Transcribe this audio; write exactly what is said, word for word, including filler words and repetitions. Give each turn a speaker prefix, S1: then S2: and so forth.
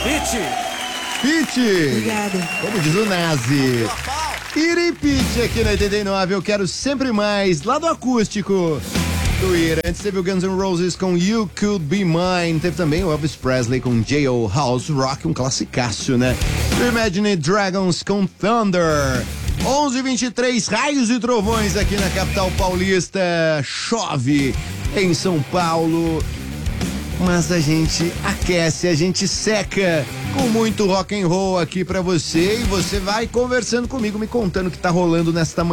S1: Pete.
S2: Pete.
S3: Obrigada.
S2: Como diz o Nazi. Iripite aqui na oitenta e nove, eu quero sempre mais, lá do acústico do Ira. Antes teve o Guns N' Roses com You Could Be Mine, teve também o Elvis Presley com J O House Rock, um classicaço, né? Imagine Dragons com Thunder. onze e vinte e três, raios e trovões aqui na capital paulista, chove em São Paulo, mas a gente aquece, a gente seca com muito rock and roll aqui pra você, e você vai conversando comigo, me contando o que tá rolando nesta manhã.